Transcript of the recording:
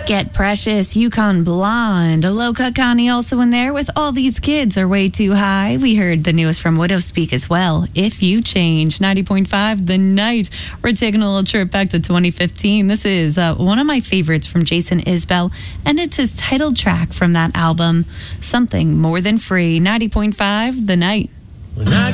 Get Precious, Yukon Blonde, Low Cut Connie also in there with All These Kids Are Way Too High. We heard the newest from Widow Speak as well, If You Change. 90.5 The Night. We're taking a little trip back to 2015. This is one of my favorites from Jason Isbell, and it's his title track from that album, Something More Than Free. 90.5 The Night. When I